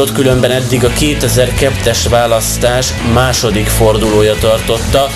fordulót különben eddig a 2002-es választás második fordulója tartotta,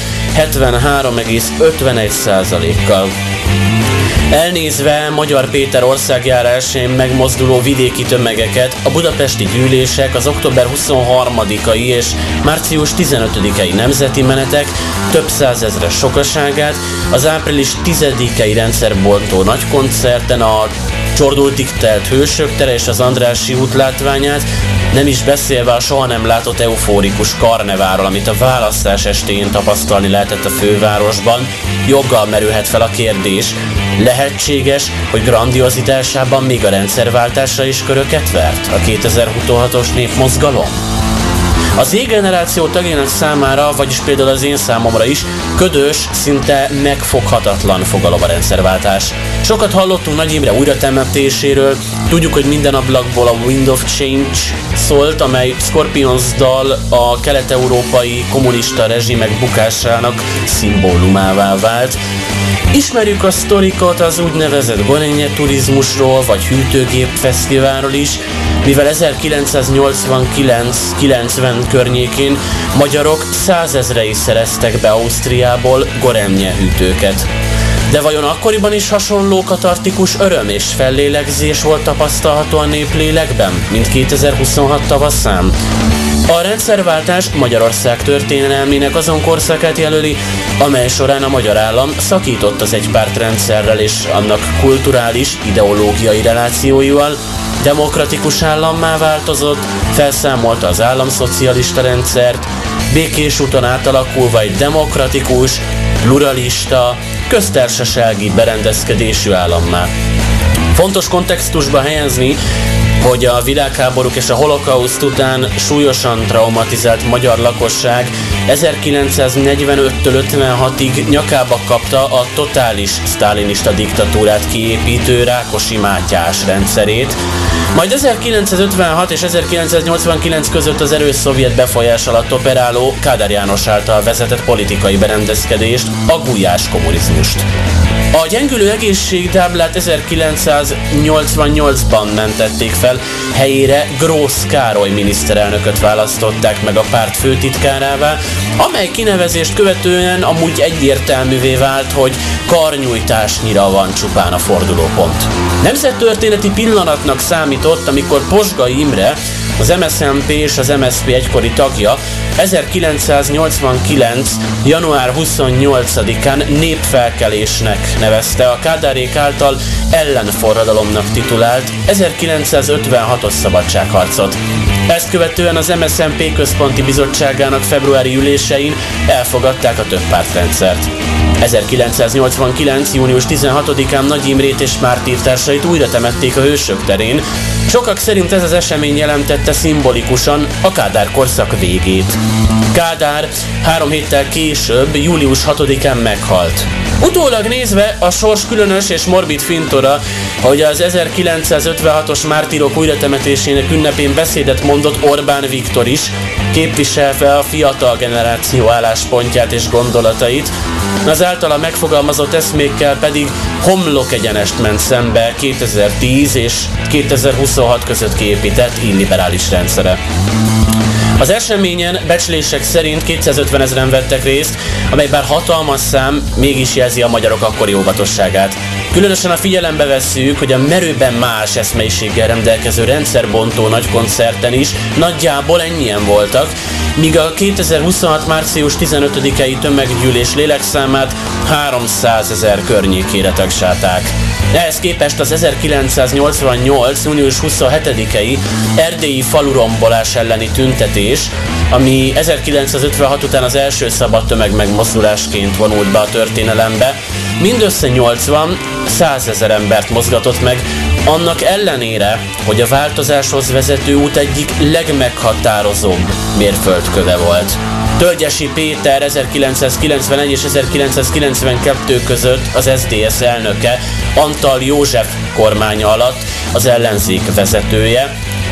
73,51%-kal. Elnézve Magyar Péter országjárásén megmozduló vidéki tömegeket, a budapesti gyűlések, az október 23-ai és március 15-ai nemzeti menetek több százezres sokaságát, az április 10-i rendszerbontó nagykoncerten, a csordultig telt Hősök tere és az Andrássy út látványát, nem is beszélve a soha nem látott eufórikus karneváról, amit a választás estéjén tapasztalni lehetett a fővárosban, joggal merülhet fel a kérdés, lehetséges, hogy grandiozitásában még a rendszerváltásra is köröket vert a 2026-os népmozgalom? Az Z-generáció tagjának számára, vagyis például az én számomra is ködös, szinte megfoghatatlan fogalom a rendszerváltás. Sokat hallottunk Nagy Imre újratemetéséről, tudjuk, hogy minden ablakból a Wind of Change szólt, amely Scorpions dal a kelet-európai kommunista rezsimek bukásának szimbólumává vált. Ismerjük a sztorikot az úgynevezett Gorenje turizmusról, vagy hűtőgép fesztiválról is, mivel 1989-90 környékén magyarok 100 000-ei szereztek be Ausztriából Gorenje hűtőket. De vajon akkoriban is hasonló katartikus öröm és fellélegzés volt tapasztalható a néplélekben, mint 2026 tavaszán? A rendszerváltás Magyarország történelmének azon korszakát jelöli, amely során a magyar állam szakított az egypártrendszerrel és annak kulturális, ideológiai relációival, demokratikus állammá változott, felszámolta az államszocialista rendszert, békés úton átalakulva egy demokratikus, pluralista, köztársasági berendezkedésű állammá. Fontos kontextusba helyezni, hogy a világháborúk és a holokauszt után súlyosan traumatizált magyar lakosság 1945-től 56-ig nyakába kapta a totális sztálinista diktatúrát kiépítő Rákosi Mátyás rendszerét, majd 1956 és 1989 között az erős szovjet befolyás alatt operáló Kádár János által vezetett politikai berendezkedést, a gulyás kommunizmust. A gyengülő egészségtáblát 1988-ban mentették fel, helyére Grósz Károly miniszterelnököt választották meg a párt főtitkárává, amely kinevezést követően amúgy egyértelművé vált, hogy karnyújtásnyira van csupán a fordulópont. Nemzettörténeti pillanatnak számított, amikor Posgai Imre, az MSZNP és az MSZP egykori tagja 1989. január 28-án népfelkelésnek nevezte a Kádárék által ellenforradalomnak titulált 1956-os szabadságharcot. Ezt követően az MSZNP központi bizottságának februári ülésein elfogadták a többpártrendszert. 1989. június 16-án Nagy Imrét és mártírtársait újra temették a Hősök terén. Sokak szerint ez az esemény jelentette szimbolikusan a Kádár korszak végét. Kádár 3 héttel később, július 6-án meghalt. Utólag nézve a sors különös és morbid fintora, hogy az 1956-os mártírok újratemetésének ünnepén beszédet mondott Orbán Viktor is, képviselve a fiatal generáció álláspontját és gondolatait, az általa megfogalmazott eszmékkel pedig homlok egyenest ment szembe 2010 és 2026 között kiépített illiberális rendszere. Az eseményen becslések szerint 250 000-en vettek részt, amely bár hatalmas szám, mégis jelzi a magyarok akkori óvatosságát. Különösen a figyelembe vesszük, hogy a merőben más eszmeiséggel rendelkező rendszerbontó nagykoncerten is nagyjából ennyien voltak, míg a 2026. március 15-i tömeggyűlés lélekszámát 300 000 környékére tagsálták. Ehhez képest az 1988. június 27-i erdélyi falurombolás elleni tüntetés, ami 1956 után az első szabad tömegmegmozdulásként vonult be a történelembe, mindössze 80-100 000 embert mozgatott meg, annak ellenére, hogy a változáshoz vezető út egyik legmeghatározóbb mérföldköve volt. Tölgyesi Péter 1991 és 1992 között az SZDSZ elnöke, Antall József kormánya alatt az ellenzék vezetője,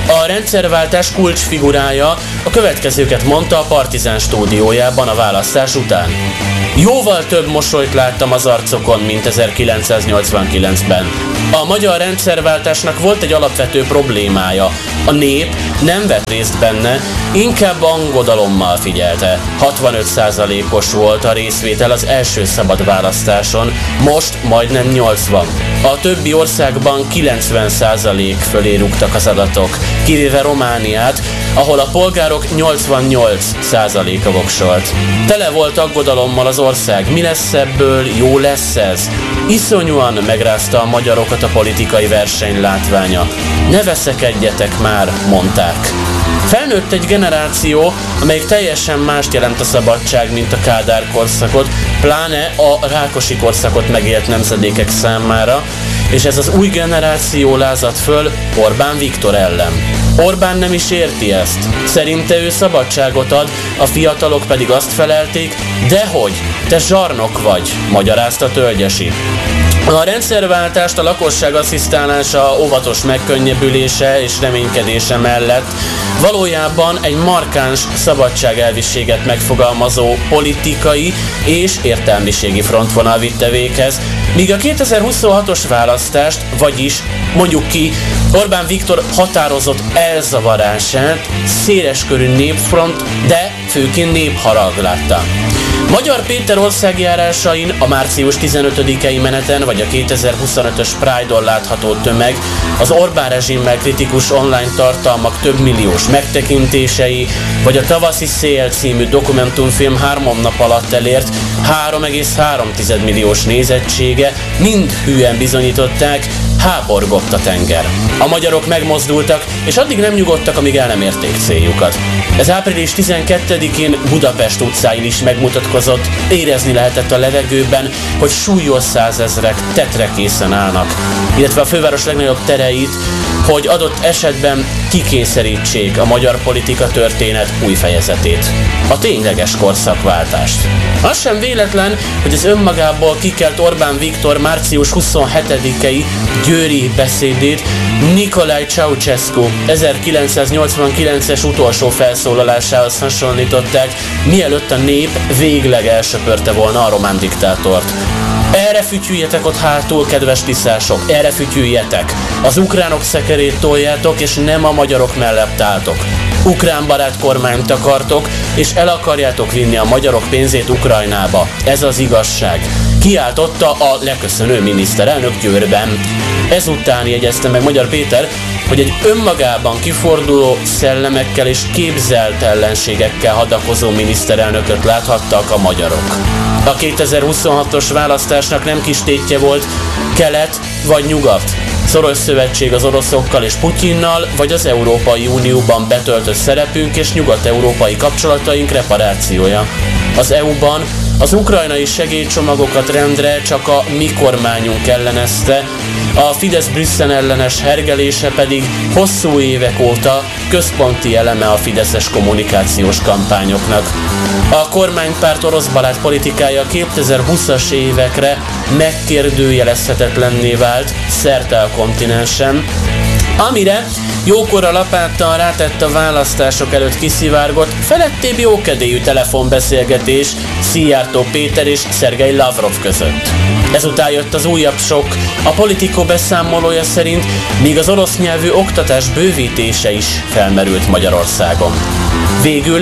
A rendszerváltás kulcsfigurája a következőket mondta a Partizán stúdiójában a választás után. Jóval több mosolyt láttam az arcokon, mint 1989-ben. A magyar rendszerváltásnak volt egy alapvető problémája. A nép nem vett részt benne, inkább angodalommal figyelte. 65%-os volt a részvétel az első szabad választáson, most majdnem 80. A többi országban 90% fölé rúgtak az adatok, kivéve Romániát, ahol a polgárok 88%-a voksolt. Tele volt aggodalommal az ország, mi lesz ebből, jó lesz ez? Iszonyúan megrázta a magyarokat a politikai verseny látványa. Ne veszekedjetek már, mondták. Felnőtt egy generáció, amelyik teljesen mást jelent a szabadság, mint a Kádár korszakot, pláne a Rákosi korszakot megélt nemzedékek számára, és ez az új generáció lázadt föl Orbán Viktor ellen. Orbán nem is érti ezt. Szerinte ő szabadságot ad, a fiatalok pedig azt felelték, dehogy, te zsarnok vagy, magyarázta Tölgyesi. A rendszerváltást a lakosság asszisztálása, óvatos megkönnyebbülése és reménykedése mellett valójában egy markáns szabadságelviséget megfogalmazó politikai és értelmiségi frontvonal vitte véghez, míg a 2026-os választást, vagyis mondjuk ki Orbán Viktor határozott elzavarását széleskörű népfront, de főként népharag látta. Magyar Péter országjárásain a március 15-i meneten vagy a 2025-ös Pride-on látható tömeg, az Orbán rezsimmel kritikus online tartalmak több milliós megtekintései, vagy a Tavaszi szél című dokumentumfilm 3 nap alatt elért 3,3 milliós nézettsége mind hűen bizonyították, háborgott a tenger. A magyarok megmozdultak, és addig nem nyugodtak, amíg el nem érték céljukat. Ez április 12-én Budapest utcáin is megmutatkozott, érezni lehetett a levegőben, hogy súlyos százezrek tetre készen állnak, illetve a főváros legnagyobb tereit, hogy adott esetben kikényszerítsék a magyar politika történet új fejezetét. A tényleges korszakváltást. Az sem véletlen, hogy az önmagából kikelt Orbán Viktor március 27-i győri beszédét Nicolae Ceausescu 1989-es utolsó felszólalásához hasonlították, mielőtt a nép végleg elsöpörte volna a román diktátort. Erre fütyüljetek ott hátul, kedves tiszások, erre fütyüljetek. Az ukránok szekerét toljátok, és nem a magyarok mellett álltok. Ukrán barát kormányt akartok, és el akarjátok vinni a magyarok pénzét Ukrajnába. Ez az igazság. Kiáltotta a leköszönő miniszterelnök Győrben. Ezután jegyezte meg Magyar Péter, hogy egy önmagában kiforduló szellemekkel és képzelt ellenségekkel hadakozó miniszterelnököt láthattak a magyarok. A 2026-os választásnak nem kis tétje volt kelet vagy nyugat, szoros szövetség az oroszokkal és Putyinnal, vagy az Európai Unióban betöltött szerepünk és nyugat-európai kapcsolataink reparációja. Az EU-ban az ukrajnai segélycsomagokat rendre csak a mi kormányunk ellenezte, a Fidesz-Brüsszel ellenes hergelése pedig hosszú évek óta központi eleme a fideszes kommunikációs kampányoknak. A kormánypárt oroszbarát politikája 2020-as évekre megkérdőjelezhetetlenné vált szerte a kontinensen, amire jókora lapáttal rátett a választások előtt kiszivárgott felettébb jókedélyű telefonbeszélgetés Szijjártó Péter és Szergej Lavrov között. Ezután jött az újabb sok, a Politico beszámolója szerint még az orosz nyelvű oktatás bővítése is felmerült Magyarországon. Végül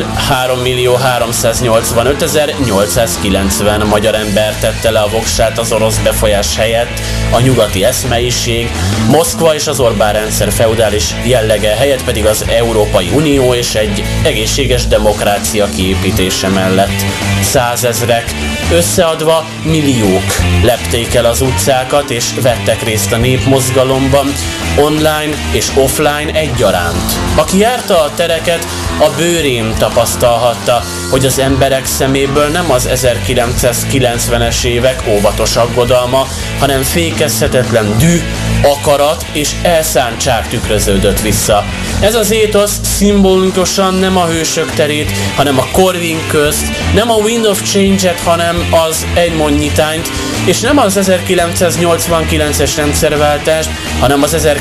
3.385.890 magyar ember tette le a voksát az orosz befolyás helyett, a nyugati eszmeiség, Moszkva és az Orbán rendszer feudális jellege helyett pedig az Európai Unió és egy egészséges demokrácia kiépítése mellett. Százezrek, összeadva milliók lepték el az utcákat és vettek részt a népmozgalomban, online és offline egyaránt. Aki járta a tereket, a bőrén tapasztalhatta, hogy az emberek szeméből nem az 1990-es évek óvatos aggodalma, hanem fékezhetetlen düh, akarat és elszántság tükröződött vissza. Ez az étosz szimbolikusan nem a hősök terét, hanem a korvin közt, nem a Wind of Change-et, hanem az egymondnyitányt, és nem az 1989-es rendszerváltást, hanem az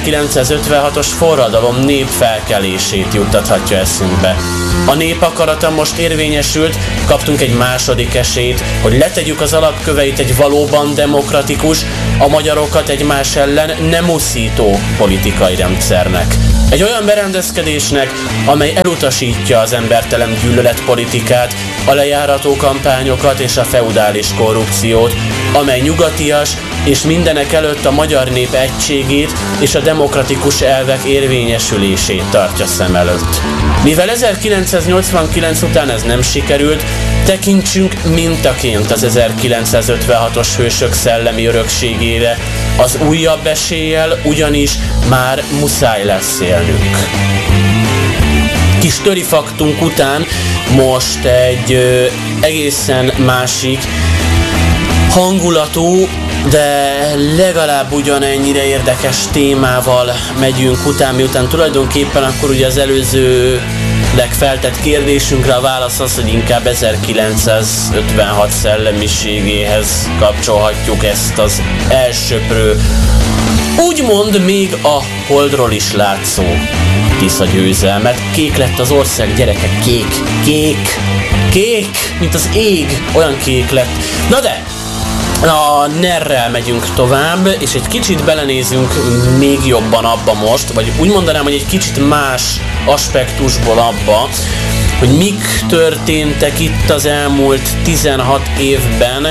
1956-os forradalom népfelkelését juttathatja eszünkbe. A nép akarata most érvényesült, kaptunk egy második esélyt, hogy letegyük az alapköveit egy valóban demokratikus, a magyarokat egymás ellen nem uszító politikai rendszernek. Egy olyan berendezkedésnek, amely elutasítja az embertelen gyűlöletpolitikát, a lejárató kampányokat és a feudális korrupciót, amely nyugatias és mindenek előtt a magyar nép egységét és a demokratikus elvek érvényesülését tartja szem előtt. Mivel 1989 után ez nem sikerült, tekintsünk mintaként az 1956-os hősök szellemi örökségére, az újabb eséllyel ugyanis már muszáj lesz élnünk. Kis törifaktunk után most egy egészen másik hangulatú, de legalább ugyanennyire érdekes témával megyünk után, miután tulajdonképpen akkor ugye az előző legfeltett kérdésünkre a válasz az, hogy inkább 1956 szellemiségéhez kapcsolhatjuk ezt az elsöprő, úgymond még a holdról is látszó Tisza győzelmet. Kék lett az ország, gyerekek, kék, mint az ég, olyan kék lett. Na de, a NER-rel megyünk tovább, és egy kicsit belenézünk még jobban abba most, vagy úgy mondanám, hogy egy kicsit más aspektusból abba, hogy mik történtek itt az elmúlt 16 évben.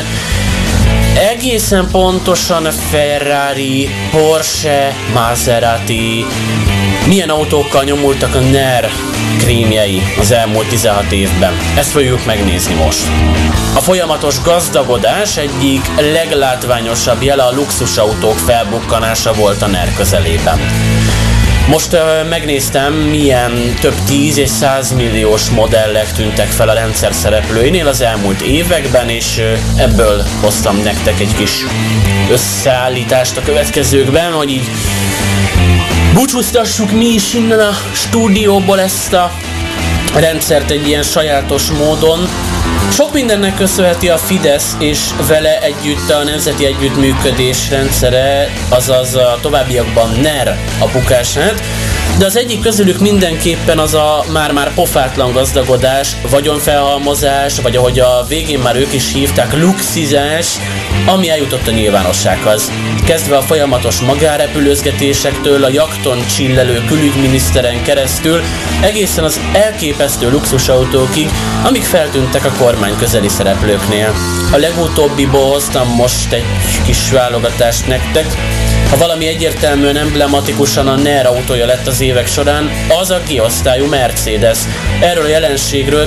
Egészen pontosan Ferrari, Porsche, Maserati, milyen autókkal nyomultak a NER krémjei az elmúlt 16 évben. Ezt fogjuk megnézni most. A folyamatos gazdagodás egyik leglátványosabb jele a luxusautók felbukkanása volt a NER közelében. Most megnéztem, milyen több 10 és 100 milliós modellek tűntek fel a rendszer szereplőinél az elmúlt években, és ebből hoztam nektek egy kis összeállítást a következőkben, hogy így búcsúztassuk mi is innen a stúdióból ezt a rendszert egy ilyen sajátos módon. Sok mindennek köszönheti a Fidesz és vele együtt a Nemzeti Együttműködés rendszere, azaz a továbbiakban NER a bukását, de az egyik közülük mindenképpen az a már pofátlan gazdagodás, vagyonfelhalmozás, vagy ahogy a végén már ők is hívták, luxizás, ami eljutott a nyilvánossághoz. Kezdve a folyamatos magánrepülőzgetésektől, a jakton csillelő külügyminiszteren keresztül, egészen az elképesztő luxusautókig, amik feltűntek a kormány közeli szereplőknél. A legutóbbiból hoztam most egy kis válogatást nektek. Ha valami egyértelműen emblematikusan a NER autója lett az évek során, az a G-osztályú Mercedes. Erről a jelenségről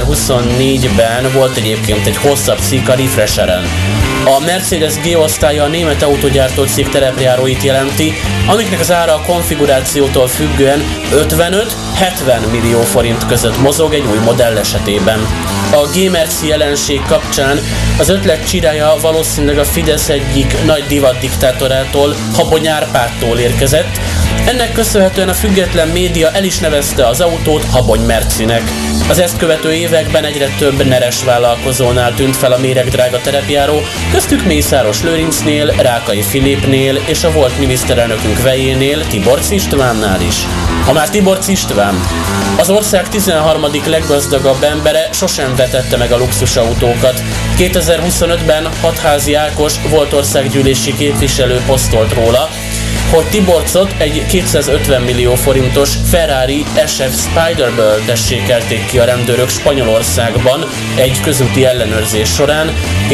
2024-ben volt egyébként egy hosszabb cikk a Refresheren. A Mercedes G-osztálya a német autógyártó cég terepjáróit jelenti, amiknek az ára a konfigurációtól függően 55-70 millió forint között mozog egy új modell esetében. A G-Merci jelenség kapcsán az ötlet csirája valószínűleg a Fidesz egyik nagy divat diktátorától, Habony Árpádtól érkezett. Ennek köszönhetően a független média el is nevezte az autót Habony Mercinek. Az ezt követő években egyre több neres vállalkozónál tűnt fel a méregdrága terepjáró, köztük Mészáros Lőrincnél, Rákai Filipnél és a volt miniszterelnökünk vejénél, Tiborcz Istvánnál is. Ha már Tiborcz István, az ország 13. leggazdagabb embere, sosem vetette meg a luxusautókat. 2025-ben Hatházi Ákos volt országgyűlési képviselő posztolt róla, hogy Tiborczot egy 250 millió forintos Ferrari SF Spiderből tessékelték ki a rendőrök Spanyolországban egy közúti ellenőrzés során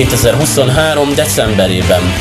2023. decemberében.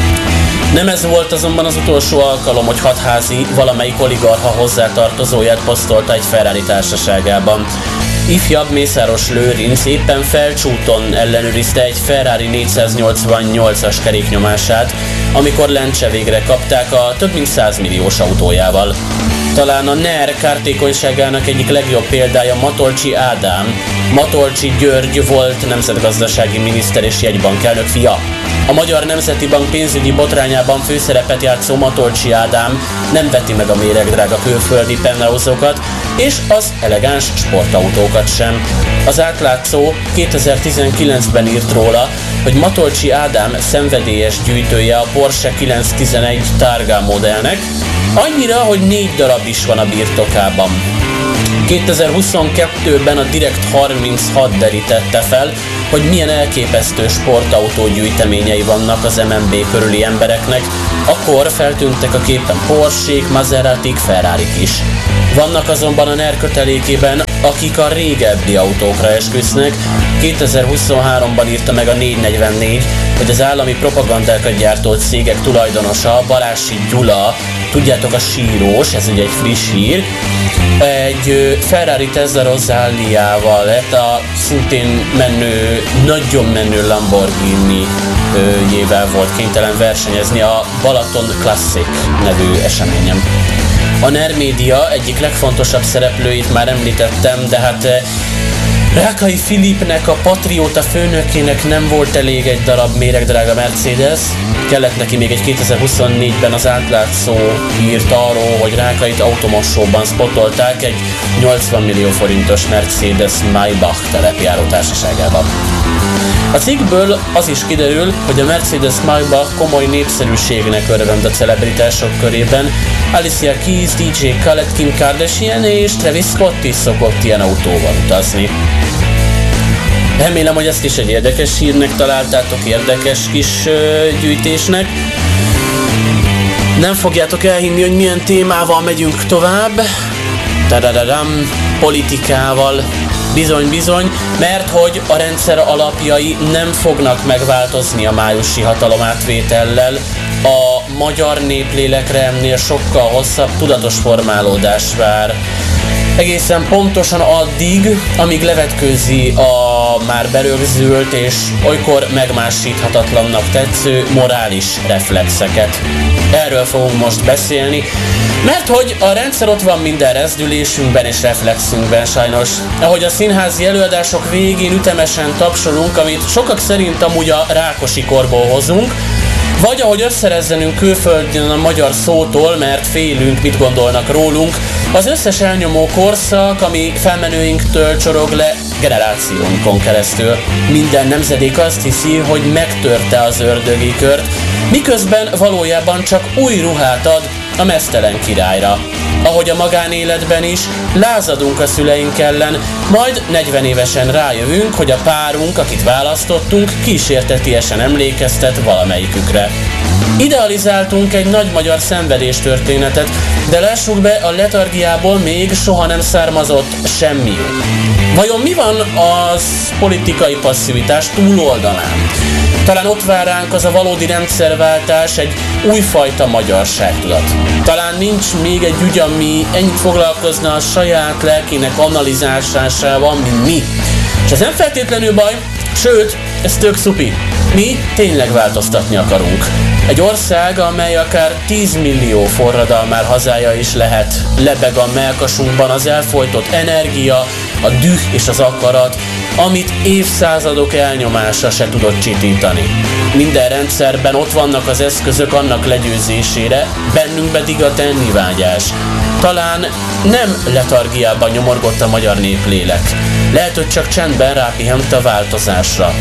Nem ez volt azonban az utolsó alkalom, hogy Hatházi valamelyik oligarcha hozzátartozóját posztolta egy Ferrari társaságában. Ifjabb Mészáros Lőrinc éppen Felcsúton ellenőrizte egy Ferrari 488-as keréknyomását, amikor lencse végre kapták a több mint 100 milliós autójával. Talán a NER kártékonyságának egyik legjobb példája Matolcsy Ádám. Matolcsy György volt nemzetgazdasági miniszter és jegybankelnök fia. A Magyar Nemzeti Bank pénzügyi botrányában főszerepet játszó Matolcsy Ádám nem veti meg a méregdrága külföldi penthouse-okat és az elegáns sportautókat sem. Az átlátszó 2019-ben írt róla, hogy Matolcsy Ádám szenvedélyes gyűjtője a Porsche 911 Targa modellnek, Annyira, hogy 4 darab is van a birtokában. 2022-ben a Direkt 36 derítette fel, hogy milyen elképesztő sportautó gyűjteményei vannak az MNB körüli embereknek, akkor feltűntek a képen Porsche-k, Maseratik, Ferrarik is. Vannak azonban a NER kötelékében, akik a régebbi autókra esküsznek. 2023-ban írta meg a 444, hogy az állami propagandákat gyártó cégek tulajdonosa, Balási Gyula, tudjátok, a sírós, ez ugye egy friss hír, egy Ferrari Tesla Rosalliával, a szintén menő, nagyon menő Lamborghini-jével volt kénytelen versenyezni a Balaton Classic nevű eseményen. A NER Média egyik legfontosabb szereplőit már említettem, de hát Rákai Filipnek, a Patrióta főnökének nem volt elég egy darab méregdrága Mercedes, kellett neki még egy 2024-ben az átlátszó írt arról, hogy Rákait automosóban spotolták egy 80 millió forintos Mercedes Maybach terepjáró társaságában. A cikkből az is kiderül, hogy a Mercedes Maybach komoly népszerűségnek örvend a celebritások körében. Alicia Keys, DJ Khaled, Kim Kardashian és Travis Scott is szokott ilyen autóval utazni. Remélem, hogy ezt is egy érdekes hírnek találtátok, érdekes kis gyűjtésnek. Nem fogjátok elhinni, hogy milyen témával megyünk tovább. Tadadadam, politikával. Bizony, mert hogy a rendszer alapjai nem fognak megváltozni a májusi hatalomátvétellel. A magyar néplélekre ennél sokkal hosszabb tudatos formálódás vár. Egészen pontosan addig, amíg levetkőzi a már berögzült és olykor megmásíthatatlannak tetsző morális reflexeket. Erről fogunk most beszélni, mert hogy a rendszer ott van minden rezdülésünkben és reflexünkben sajnos. Ahogy a színházi előadások végén ütemesen tapsolunk, amit sokak szerint amúgy a Rákosi korból hozunk, vagy ahogy összerezzenünk külföldön a magyar szótól, mert félünk, mit gondolnak rólunk, az összes elnyomó korszak, ami felmenőinktől csorog le generációnkon keresztül. Minden nemzedék azt hiszi, hogy megtörte az ördögi kört, miközben valójában csak új ruhát ad a meztelen királyra. Ahogy a magánéletben is, lázadunk a szüleink ellen, majd 40 évesen rájövünk, hogy a párunk, akit választottunk, kísértetiesen emlékeztet valamelyikükre. Idealizáltunk egy nagy magyar szenvedéstörténetet, de lássuk be, a letargiából még soha nem származott semmi jó. Vajon mi van az politikai passzivitás túloldalán? Talán ott vár ránk az a valódi rendszerváltás, egy újfajta magyarságtudat. Talán nincs még egy ügy, ami ennyit foglalkozna a saját lelkének analizálásával, mint mi. És ez nem feltétlenül baj, sőt, ez tök szupi. Mi tényleg változtatni akarunk. Egy ország, amely akár 10 millió forradalmár hazája is lehet, lebeg a mellkasunkban az elfojtott energia, a düh és az akarat, amit évszázadok elnyomása se tudott csitítani. Minden rendszerben ott vannak az eszközök annak legyőzésére, bennünk pedig a tennivágyás. Talán nem letargiában nyomorgott a magyar néplélek. Lehet, hogy csak csendben rápihent a változásra.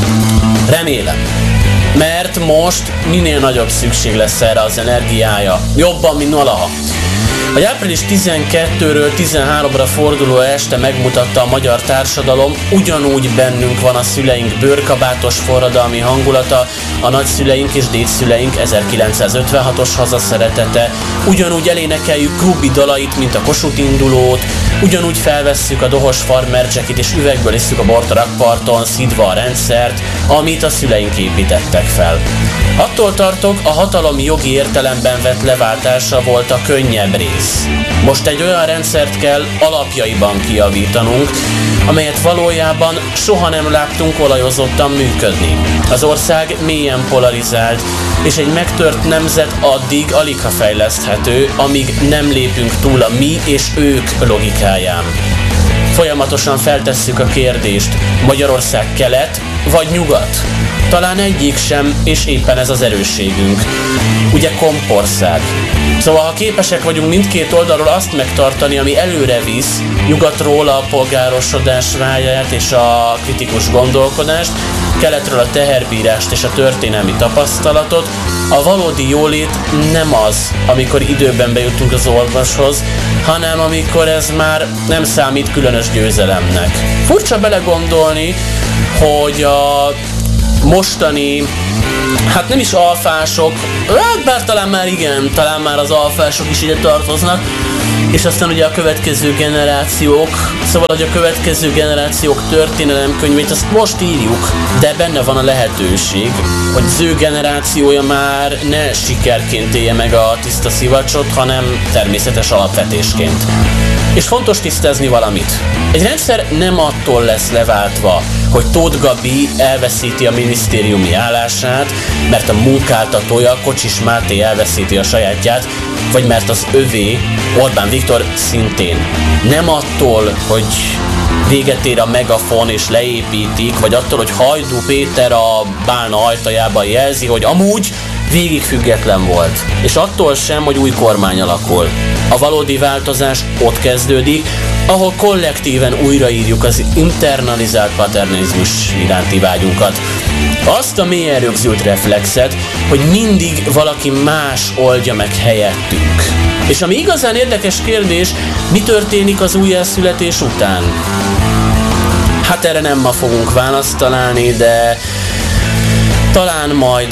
Remélem. Mert most minél nagyobb szükség lesz erre az energiája. Jobban, mint valaha. A április 12-ről 13-ra forduló este megmutatta a magyar társadalom, ugyanúgy bennünk van a szüleink bőrkabátos forradalmi hangulata, a nagyszüleink és dédszüleink 1956-os hazaszeretete, ugyanúgy elénekeljük Krúbi dalait, mint a Kossuth indulót, ugyanúgy felvesszük a dohos farmer jacket és üvegből isszük a bort a rakparton, szidva a rendszert, amit a szüleink építettek fel. Attól tartok, a hatalom jogi értelemben vett leváltása volt a könnyebb rész. Most egy olyan rendszert kell alapjaiban kijavítanunk, amelyet valójában soha nem láttunk olajozottan működni. Az ország mélyen polarizált, és egy megtört nemzet addig aligha fejleszthető, amíg nem lépünk túl a mi és ők logikáján. Folyamatosan feltesszük a kérdést, Magyarország kelet vagy nyugat? Talán egyik sem, és éppen ez az erősségünk. Ugye kompország. Szóval ha képesek vagyunk mindkét oldalról azt megtartani, ami előre visz, nyugatról a polgárosodás vágyát és a kritikus gondolkodást, keletről a teherbírást és a történelmi tapasztalatot, a valódi jólét nem az, amikor időben bejutunk az orvoshoz, hanem amikor ez már nem számít különös győzelemnek. Furcsa belegondolni, hogy a mostani, hát nem is alfások, bár talán már igen, talán már az alfások is ide tartoznak, és aztán ugye a következő generációk, szóval hogy a következő generációk történelemkönyvét azt most írjuk, de benne van a lehetőség, hogy az ő generációja már ne sikerként élje meg a tiszta szivacsot, hanem természetes alapvetésként. És fontos tisztázni valamit. Egy rendszer nem attól lesz leváltva, hogy Tóth Gabi elveszíti a minisztériumi állását, mert a munkáltatója, Kocsis Máté elveszíti a sajátját, vagy mert az övé, Orbán Viktor szintén. Nem attól, hogy véget ér a megafon és leépítik, vagy attól, hogy Hajdú Péter a bálna ajtajában jelzi, hogy amúgy végig független volt. És attól sem, hogy új kormány alakul. A valódi változás ott kezdődik, ahol kollektíven újraírjuk az internalizált paternizmus iránti vágyunkat. Azt a mélyen rögzült reflexet, hogy mindig valaki más oldja meg helyettünk. És ami igazán érdekes kérdés, mi történik az újjászületés után? Hát erre nem ma fogunk választ találni, de talán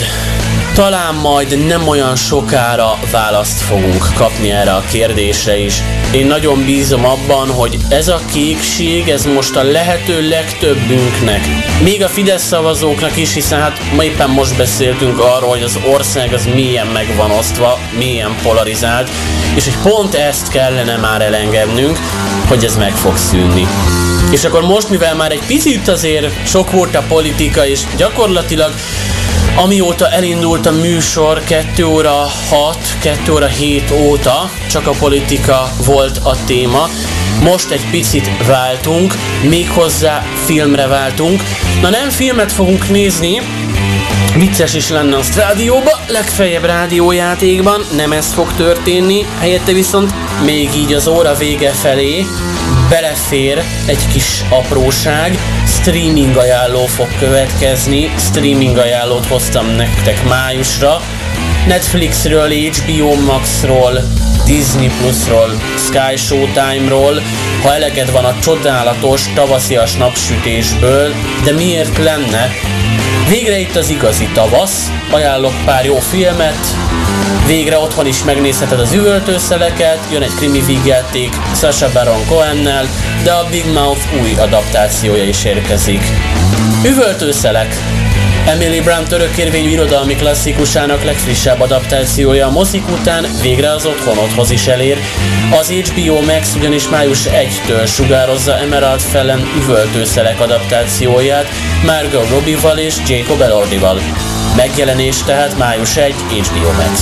majd nem olyan sokára választ fogunk kapni erre a kérdésre is. Én nagyon bízom abban, hogy ez a kékség, ez most a lehető legtöbbünknek, még a Fidesz szavazóknak is, hiszen hát ma éppen most beszéltünk arról, hogy az ország az mélyen meg van osztva, mélyen polarizált, és hogy pont ezt kellene már elengednünk, hogy ez meg fog szűnni. És akkor most, mivel már egy picit azért sok volt a politika, és gyakorlatilag amióta elindult a műsor 2 óra 6, 2 óra 7 óta csak a politika volt a téma. Most egy picit váltunk, méghozzá filmre váltunk. Na nem filmet fogunk nézni, vicces is lenne azt rádióba, legfeljebb rádiójátékban, nem ez fog történni, helyette viszont még így az óra vége felé belefér egy kis apróság, streaming ajánló fog következni, streaming ajánlót hoztam nektek májusra, Netflixről, HBO Maxról, Disney Plusról, Sky Showtime-ról, ha eleged van a csodálatos, tavaszias napsütésből, de miért lenne? Végre itt az igazi tavasz, ajánlok pár jó filmet, végre otthon is megnézheted az Üvöltőszeleket, jön egy krimi vígjáték Sacha Baron Cohennel, de a Big Mouth új adaptációja is érkezik. Üvöltőszelek. Emily Blunt örökérvényű irodalmi klasszikusának legfrissebb adaptációja a mozik után végre az otthonodhoz is elér. Az HBO Max ugyanis május 1-től sugározza Emerald Fellon Üvöltőszelek adaptációját Margot Robbie-val és Jacob Elordival. Megjelenés tehát május 1 HBO Max.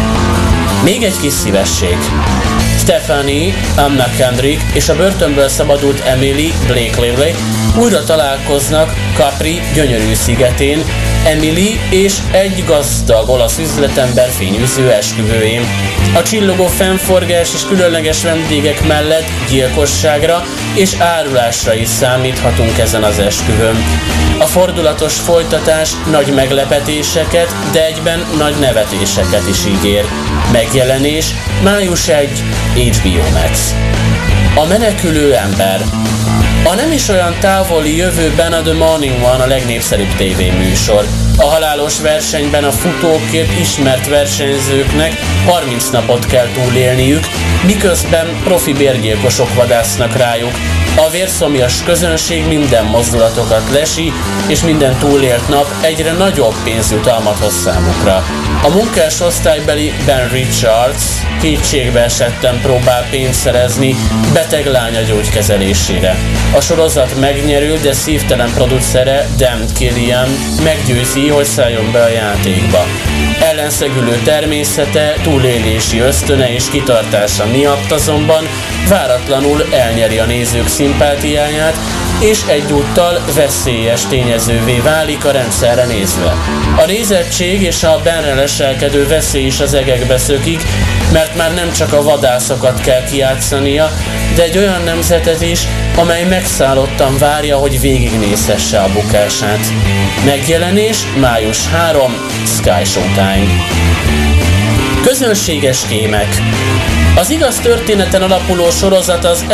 Még egy kis szívesség. Stephanie, Anna Kendrick és a börtönből szabadult Emily, Blake Lively újra találkoznak Capri gyönyörű szigetén, Emily és egy gazdag olasz üzletember fényűző esküvőjén. A csillogó fennforgás és különleges vendégek mellett gyilkosságra és árulásra is számíthatunk ezen az esküvőn. A fordulatos folytatás nagy meglepetéseket, de egyben nagy nevetéseket is ígér. Megjelenés május 1 HBO Max. A menekülő ember. A nem is olyan távoli jövőben a The Morning One a legnépszerűbb tévéműsor. A halálos versenyben a futókért ismert versenyzőknek 30 napot kell túlélniük, miközben profi bérgyilkosok vadásznak rájuk. A vérszomjas közönség minden mozdulatokat lesi, és minden túlélt nap egyre nagyobb pénzjutalmat hoz számukra. A munkás osztálybeli Ben Richards kétségbe esetten próbál pénzt szerezni beteg lánya gyógykezelésére. A sorozat megnyerő, de szívtelen producere Dan Killian meggyőzi, hogy szálljon be a játékba. Ellenszegülő természete, túlélési ösztöne és kitartása miatt azonban váratlanul elnyeri a nézők szimpátiáját, és egyúttal veszélyes tényezővé válik a rendszerre nézve. A nézettség és a benne leselkedő veszély is az egekbe szökik, mert már nem csak a vadászokat kell kijátszania, de egy olyan nemzetet is, amely megszállottan várja, hogy végignézhesse a bukását. Megjelenés május 3, Sky Showtime. Közönséges kémek. Az igaz történeten alapuló sorozat az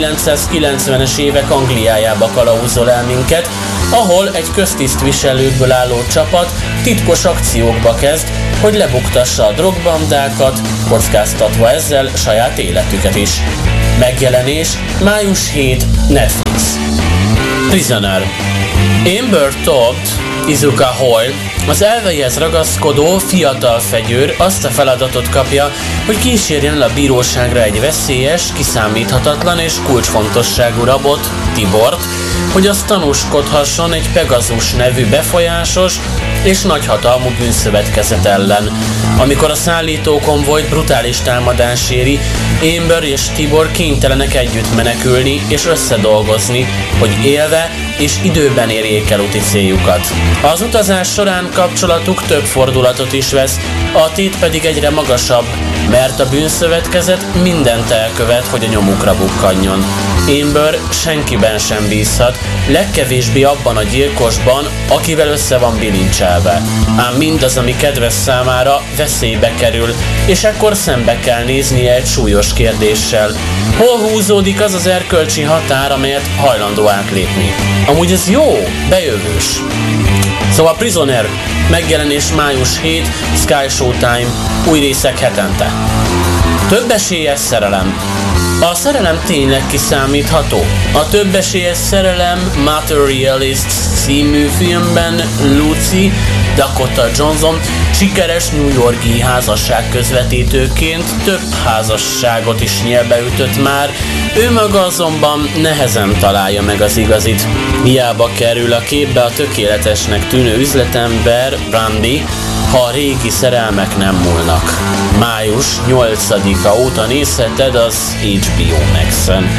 1990-es évek Angliájába kalauzol el minket, ahol egy köztisztviselőkből álló csapat titkos akciókba kezd, hogy lebuktassa a drogbandákat, kockáztatva ezzel saját életüket is. Megjelenés május 7, Netflix. Prisoner. Amber Todd, Izuka Hoyle, az elveihez ragaszkodó fiatal fegyőr azt a feladatot kapja, hogy kísérjen el a bíróságra egy veszélyes, kiszámíthatatlan és kulcsfontosságú rabot, Tibort, hogy az tanúskodhasson egy Pegasus nevű befolyásos és nagyhatalmú bűnszövetkezet ellen. Amikor a szállítókonvojt brutális támadás éri, Amber és Tibor kénytelenek együtt menekülni és összedolgozni, hogy élve és időben érjék el úti céljukat. Az utazás során kapcsolatuk több fordulatot is vesz, a tét pedig egyre magasabb, mert a bűnszövetkezet mindent elkövet, hogy a nyomukra bukkanjon. Amber senkiben sem bízhat, legkevésbé abban a gyilkosban, akivel össze van bilincselve. Ám mindaz, ami kedves számára, veszélybe kerül, és ekkor szembe kell néznie egy súlyos kérdéssel. Hol húzódik az az erkölcsi határ, amelyet hajlandó átlépni? Amúgy ez jó, bejövős. Szóval Prisoner, megjelenés május 7, Sky Showtime, új részek hetente. Többesélyes szerelem. A szerelem tényleg kiszámítható? A többesélyes szerelem Materialist című filmben Lucy, Dakota Johnson sikeres New York-i házasságközvetítőként több házasságot is nyélbeütött már, ő maga azonban nehezen találja meg az igazit. Hiába kerül a képbe a tökéletesnek tűnő üzletember, Brandy, ha a régi szerelmek nem múlnak. Május 8-a óta nézheted az HBO Max-en.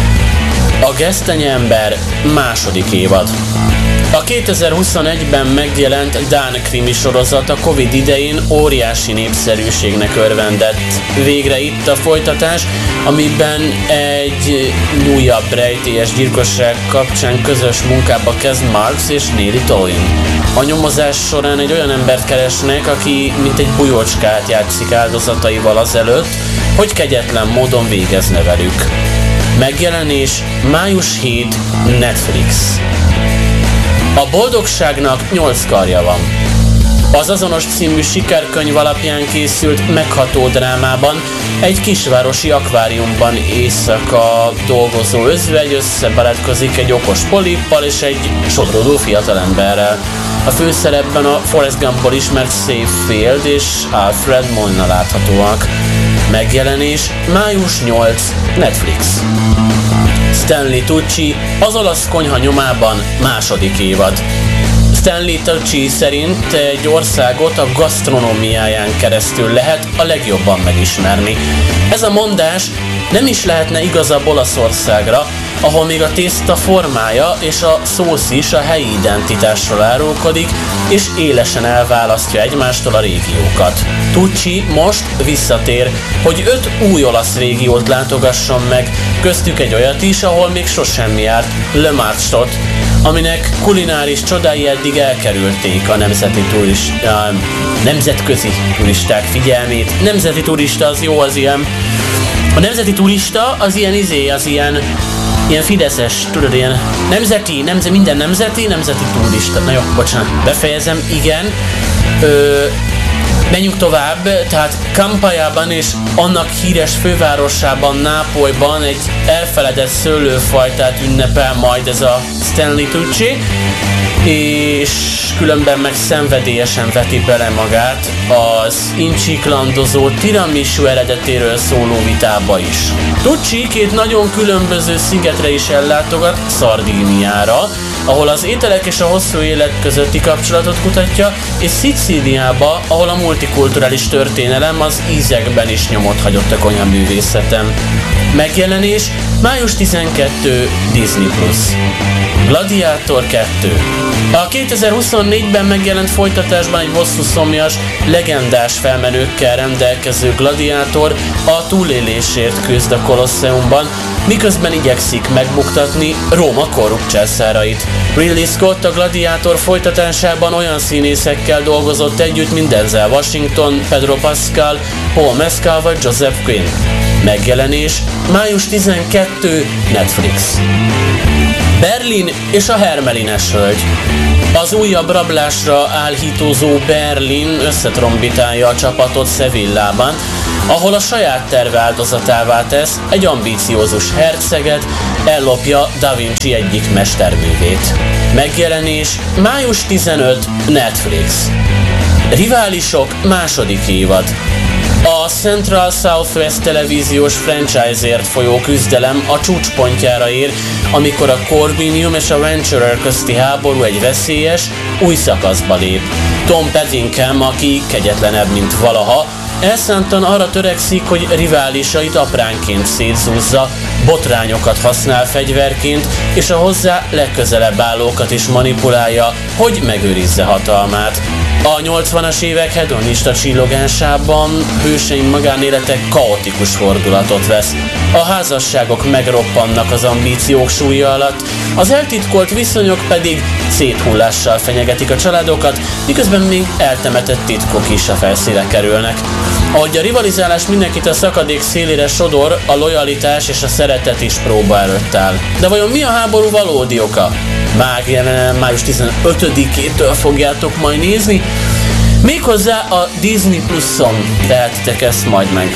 A Gesztenyember második évad. A 2021-ben megjelent dán krimi sorozat a Covid idején óriási népszerűségnek örvendett. Végre itt a folytatás, amiben egy újabb rejtélyes gyilkosság kapcsán közös munkába kezd Marks és Neely Tolin. A nyomozás során egy olyan embert keresnek, aki mint egy bujócskát játszik áldozataival azelőtt, hogy kegyetlen módon végezne velük. Megjelenés május 7, Netflix. A boldogságnak 8 karja van. Az azonos című sikerkönyv alapján készült megható drámában egy kisvárosi akváriumban éjszaka dolgozó özvegy összebarátkozik egy okos polippal és egy sodródó fiatalemberrel. A főszerepben a Forrest Gumpból ismert Safefield és Alfred Molina láthatóak. Megjelenés május 8, Netflix. Stanley Tucci, az olasz konyha nyomában második évad. Stanley Tucci szerint egy országot a gasztronómiáján keresztül lehet a legjobban megismerni. Ez a mondás nem is lehetne igazabb Olaszországra, ahol még a tészta formája és a szósz is a helyi identitásról árulkodik, és élesen elválasztja egymástól a régiókat. Tucci most visszatér, hogy 5 új olasz régiót látogasson meg, köztük egy olyat is, ahol még sosem járt, Le Marchot, aminek kulináris csodái eddig elkerülték a nemzetközi turisták figyelmét. Nemzeti turista az jó, az ilyen. A nemzeti turista az ilyen fideszes, tudod, ilyen minden nemzeti turista. Na jó, bocsánat, befejezem, igen. Menjünk tovább, tehát Campaiában és annak híres fővárosában, Nápolyban egy elfeledett szőlőfajtát ünnepel majd ez a Stanley Tucci, és különben meg szenvedélyesen veti bele magát az incsiklandozó tiramisu eredetéről szóló vitába is. Tucci 2 nagyon különböző szigetre is ellátogat, Szardíniára, ahol az ételek és a hosszú élet közötti kapcsolatot kutatja, és Szicíliába, ahol a multikulturális történelem az ízekben is nyomot hagyott a konyhaművészeten. Megjelenés május 12 Disney+. Gladiátor 2. A 2024-ben megjelent folytatásban egy bosszúszomjas, legendás felmenőkkel rendelkező gladiátor a túlélésért küzd a Kolosseumban, miközben igyekszik megbuktatni Róma korrupt császárait. Ridley Scott a Gladiátor folytatásában olyan színészekkel dolgozott együtt, mint Denzel Washington, Pedro Pascal, Paul Mescal vagy Joseph Quinn. Megjelenés május 12 Netflix. Berlin és a Hermelines hölgy. Az újabb rablásra álhítózó Berlin összetrombitálja a csapatot Sevillában, ahol a saját terve áldozatává tesz egy ambíciózus herceget, ellopja Da Vinci egyik mesterművét. Megjelenés május 15 Netflix. Riválisok második évad. A Central Southwest televíziós franchise-ért folyó küzdelem a csúcspontjára ér, amikor a Corvinium és a Venturer közti háború egy veszélyes, új szakaszba lép. Tom Paddingham, aki kegyetlenebb, mint valaha, elszántan arra törekszik, hogy riválisait apránként szétzúzza, botrányokat használ fegyverként, és a hozzá legközelebb állókat is manipulálja, hogy megőrizze hatalmát. A 80-as évek hedonista csillogásában hőseink magánélete kaotikus fordulatot vesz. A házasságok megroppannak az ambíciók súlya alatt, az eltitkolt viszonyok pedig széthullással fenyegetik a családokat, miközben még eltemetett titkok is a felszínre kerülnek. Ahogy a rivalizálás mindenkit a szakadék szélére sodor, a lojalitás és a szeretet is próba előtt áll. De vajon mi a háború valódi oka? Május 15-től fogjátok majd nézni, méghozzá a Disney Plus-on tehetitek ezt majd meg.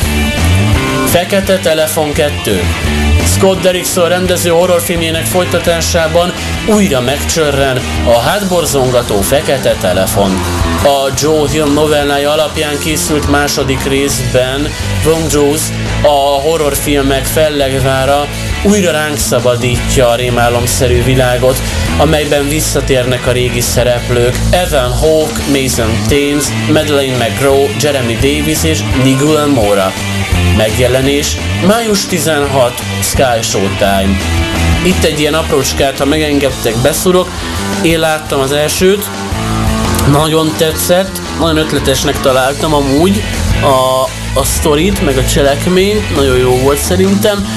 Fekete Telefon 2. Scott Derrickson rendező horrorfilmjének folytatásában újra megcsörren a hátborzongató Fekete Telefon. A Joe Hill novellája alapján készült második részben Wong Jones a horrorfilmek fellegvára újra ránk szabadítja a rémálomszerű világot, amelyben visszatérnek a régi szereplők Evan Hawke, Mason Thames, Madeleine McGraw, Jeremy Davis és Nigel Mora. Megjelenés május 16 Sky Showtime. Itt egy ilyen aprócskát, ha megengedtek, beszúrok. Én láttam az elsőt, nagyon tetszett, nagyon ötletesnek találtam amúgy a sztorit, meg a cselekményt, nagyon jó volt szerintem.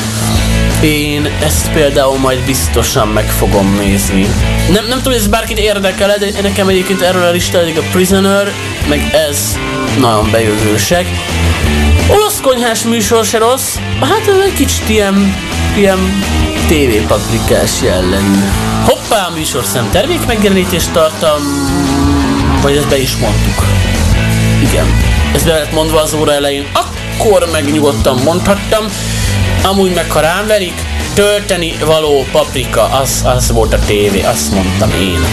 Én ezt például majd biztosan meg fogom nézni. Nem tudom, hogy ez bárkit érdekel, de nekem egyébként erről a listáig a Prisoner, meg ez nagyon bejövősek. Olasz konyhás műsor se rossz, hát ez egy kicsit ilyen tévépaprikás jellegű. Hoppá, műsorszám termék megjelenítést tartalm, vagy ezt be is mondtuk. Igen, ez be lett mondva az óra elején, akkor meg nyugodtan mondhattam. Amúgy meg ha rám verik, tölteni való paprika, az volt a tévé, azt mondtam én.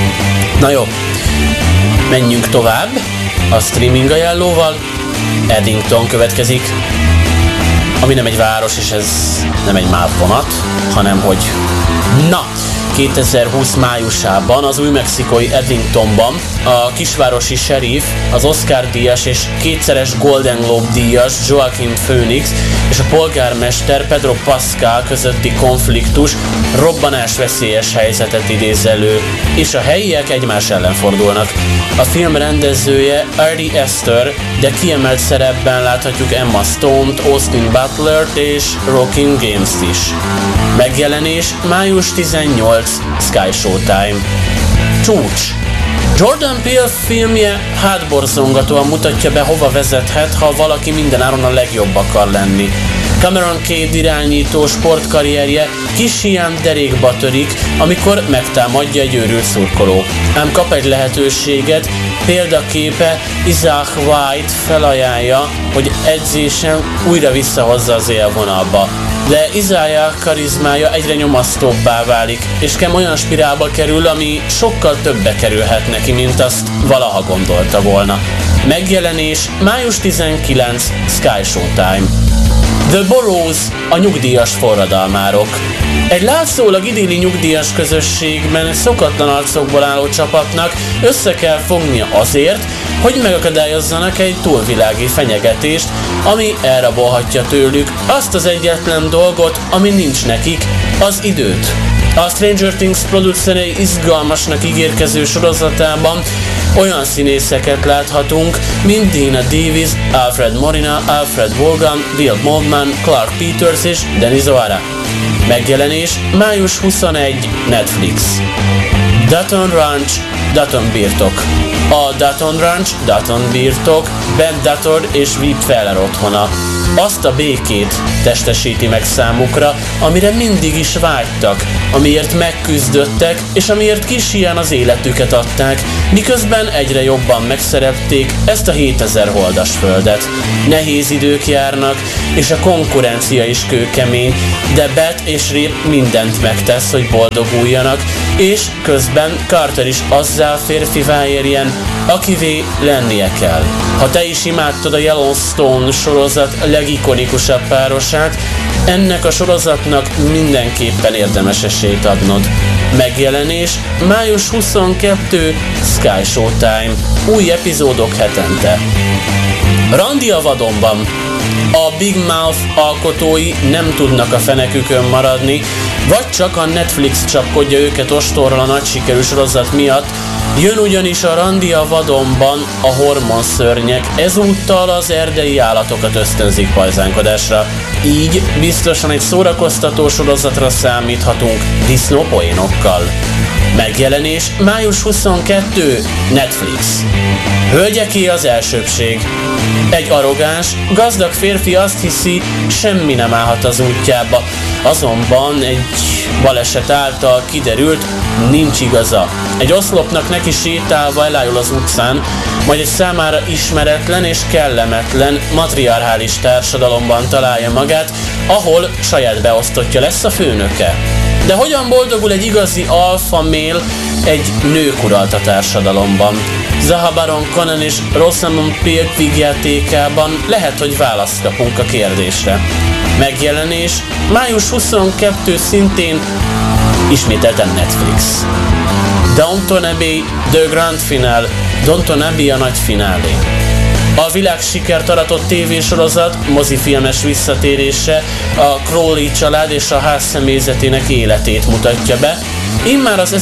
Na jó, menjünk tovább a streaming ajánlóval. Eddington következik, ami nem egy város, és ez nem egy MÁV vonat, hanem hogy 2020 májusában az új-mexikói Eddingtonban a kisvárosi sheriff, az Oscar-díjas és kétszeres Golden Globe-díjas Joaquin Phoenix és a polgármester Pedro Pascal közötti konfliktus robbanásveszélyes helyzetet idéz elő, és a helyiek egymás ellen fordulnak. A film rendezője Ari Aster, de kiemelt szerepben láthatjuk Emma Stone-t, Austin Butlert és Rockin' Gaines-t is. Megjelenés május 18 Sky Showtime. Csúcs. Jordan Peele filmje hátborzongatóan mutatja be, hova vezethet, ha valaki mindenáron a legjobb akar lenni. Cameron Cade irányító sportkarrierje kis hián derékba törik, amikor megtámadja egy őrült szurkoló. Ám kap egy lehetőséget, példaképe Isaac White felajánlja, hogy edzésen újra visszahozza az élvonalba. De Isaiah karizmája egyre nyomasztóbbá válik, és Cam olyan spirálba kerül, ami sokkal többe kerülhet neki, mint azt valaha gondolta volna. Megjelenés május 19 Sky Showtime. The Burrows, a nyugdíjas forradalmárok. Egy látszólag idilli nyugdíjas közösségben szokatlan arcokból álló csapatnak össze kell fognia azért, hogy megakadályozzanak egy túlvilági fenyegetést, ami elrabolhatja tőlük azt az egyetlen dolgot, ami nincs nekik, az időt. A Stranger Things producerei izgalmasnak ígérkező sorozatában olyan színészeket láthatunk, mint Dina Davis, Alfred Molina, Alfred Wolgan, Bill Moldman, Clark Peters és Denis O'Hara. Megjelenés május 21, Netflix. Dutton Ranch, Dutton birtok. A Dutton Ranch, Dutton birtok, Ben Dutton és Rip Feller otthona. Azt a békét testesíti meg számukra, amire mindig is vágytak, amiért megküzdöttek, és amiért kis ilyen az életüket adták, miközben egyre jobban megszerették ezt a 7000 holdas földet. Nehéz idők járnak, és a konkurencia is kőkemény, de Beth és Rip mindent megtesz, hogy boldoguljanak, és közben Carter is azzá férfivá érjen, akivé lennie kell. Ha te is imádtad a Yellowstone sorozat legikonikusabb párosát, ennek a sorozatnak mindenképpen érdemes esélyt adnod. Megjelenés május 22, Sky Showtime, új epizódok hetente. Randi a vadonban. A Big Mouth alkotói nem tudnak a fenekükön maradni, vagy csak a Netflix csapkodja őket ostorral a nagy sikerű sorozat miatt. Jön ugyanis a Randi a vadonban, a hormonszörnyek, ezúttal az erdei állatokat ösztönzik pajzánkodásra. Így biztosan egy szórakoztató sorozatra számíthatunk disznópoénokkal. Megjelenés május 22, Netflix. Hölgyeké az elsőbbség. Egy arrogáns, gazdag férfi azt hiszi, semmi nem állhat az útjába, azonban egy baleset által kiderült, nincs igaza. Egy oszlopnak neki sétálva elájul az utcán, majd egy számára ismeretlen és kellemetlen matriarchális társadalomban találja magát, ahol saját beosztottja lesz a főnöke. De hogyan boldogul egy igazi alfa male egy nők uralta társadalomban? Sacha Baron Cohen és Rosamund Pike vígjátékában lehet, hogy választ kapunk a kérdésre. Megjelenés május 22 szintén ismételten Netflix. Downton Abbey, The Grand Finale, Downton Abbey a nagy finálé. A világsikert aratott tévésorozat mozifilmes visszatérése a Crawley család és a ház személyzetének életét mutatja be, immár az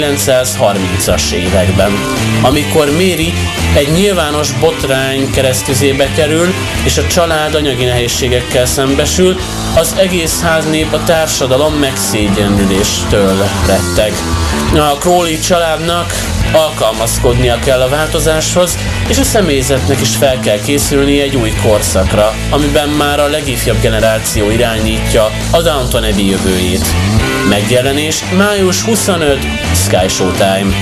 1930-as években, amikor Mary egy nyilvános botrány keresztüzébe kerül, és a család anyagi nehézségekkel szembesül, az egész háznép a társadalom megszégyenüléstől retteg. A Crawley családnak alkalmazkodnia kell a változáshoz, és a személyzetnek is fel kell készülnie egy új korszakra, amiben már a legifjabb generáció irányítja a Downton Abbey jövőjét. Megjelenés május 25, Sky Showtime.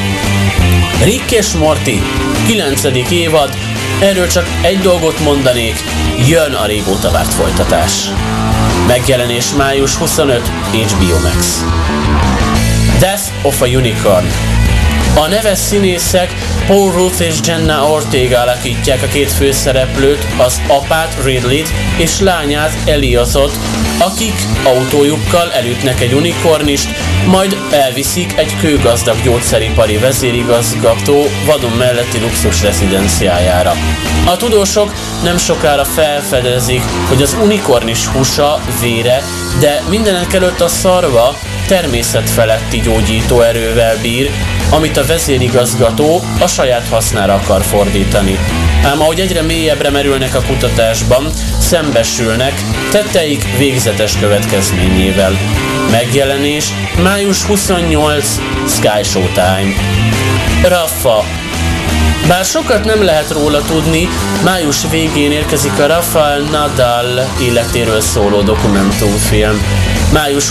Rick és Morty, 9. évad, erről csak egy dolgot mondanék, jön a régóta várt folytatás. Megjelenés május 25, HBO Max. Death of a Unicorn. A neves színészek Paul Rudd és Jenna Ortega alakítják a két főszereplőt, az apát Ridleyt és lányát Eliotot, akik autójukkal elütnek egy unikornist, majd elviszik egy kőgazdag gyógyszeripari vezérigazgató vadon melletti luxus rezidenciájára. A tudósok nem sokára felfedezik, hogy az unikornis húsa, vére, de mindenekelőtt a szarva természetfeletti gyógyító erővel bír, amit a vezérigazgató a saját hasznára akar fordítani. Ám ahogy egyre mélyebbre merülnek a kutatásban, szembesülnek tetteik végzetes következményével. Megjelenés május 28, Sky Showtime. Rafa. Bár sokat nem lehet róla tudni, május végén érkezik a Rafael Nadal életéről szóló dokumentumfilm. Május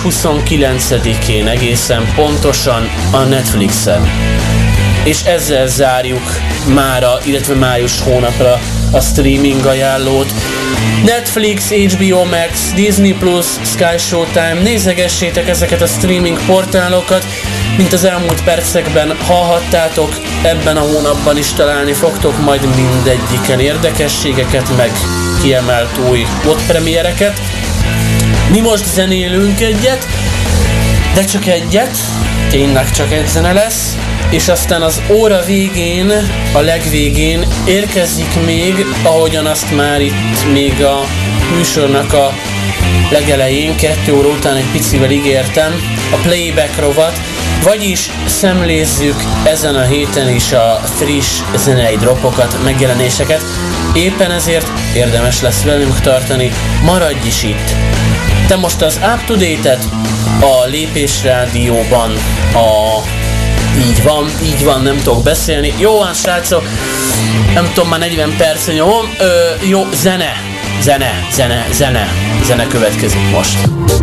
29-én egészen pontosan a Netflixen. És ezzel zárjuk mára, illetve május hónapra a streaming ajánlót. Netflix, HBO Max, Disney+, Sky Showtime, nézegessétek ezeket a streaming portálokat, mint az elmúlt percekben hallhattátok, ebben a hónapban is találni fogtok majd mindegyiken érdekességeket, meg kiemelt új botpremiereket. Mi most zenélünk egyet, de csak egyet, tényleg csak egy zene lesz, és aztán az óra végén, a legvégén érkezik még, ahogyan azt már itt még a műsornak a legelején, 2 óra után egy picivel ígértem, a playback rovat, vagyis szemlézzük ezen a héten is a friss zenei dropokat, megjelenéseket, éppen ezért érdemes lesz velünk tartani, maradj is itt! Te most az Up to Date-et a Lépés Rádióban így van, nem tudok beszélni. Jó van, srácok, nem tudom, már 40 perc nyomom. Jó, zene következik most.